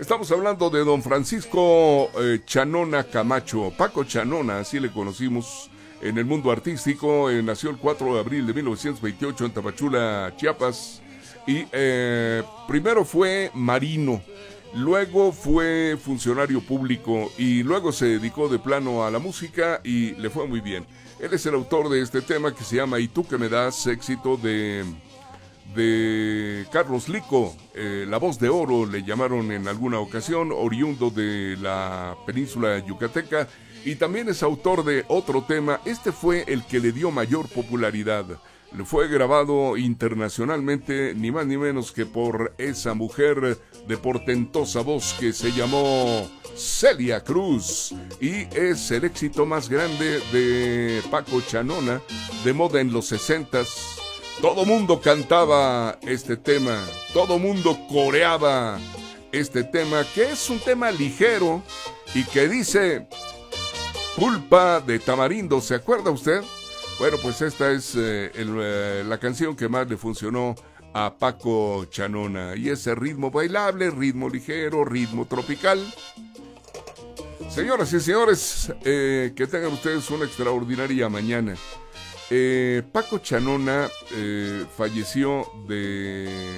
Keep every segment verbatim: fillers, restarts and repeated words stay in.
Estamos hablando de don Francisco eh, Chanona Camacho, Paco Chanona, así le conocimos en el mundo artístico. Eh, nació el cuatro de abril de mil novecientos veintiocho en Tapachula, Chiapas, y eh, primero fue marino, luego fue funcionario público y luego se dedicó de plano a la música y le fue muy bien. Él es el autor de este tema que se llama ¿Y tú que me das?, éxito de... de Carlos Lico, eh, la voz de oro le llamaron en alguna ocasión, oriundo de la península yucateca, y también es autor de otro tema. Este fue el que le dio mayor popularidad, le fue grabado internacionalmente ni más ni menos que por esa mujer de portentosa voz que se llamó Celia Cruz, y es el éxito más grande de Paco Chanona, de moda en los sesentas. Todo mundo cantaba este tema, todo mundo coreaba este tema, que es un tema ligero y que dice Pulpa de Tamarindo. ¿Se acuerda usted? Bueno, pues esta es eh, el, eh, la canción que más le funcionó a Paco Chanona, y ese ritmo bailable, ritmo ligero, ritmo tropical. Señoras y señores, eh, que tengan ustedes una extraordinaria mañana. Eh, Paco Chanona eh, falleció de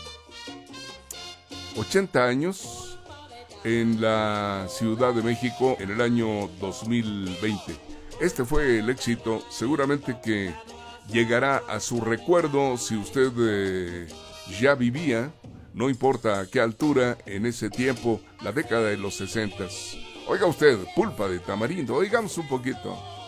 ochenta años en la Ciudad de México en el año dos mil veinte. Este fue el éxito, seguramente que llegará a su recuerdo si usted eh, ya vivía, no importa a qué altura, en ese tiempo, la década de los sesentas. Oiga usted, Pulpa de Tamarindo, oigamos un poquito.